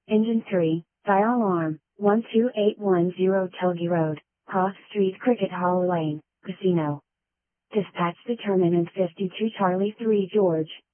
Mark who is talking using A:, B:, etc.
A: Engine 3, fire alarm, 12810 Telgi Road, Cross Street, Cricket Hall Lane, Casino. Dispatch determinant 52 Charlie 3 George.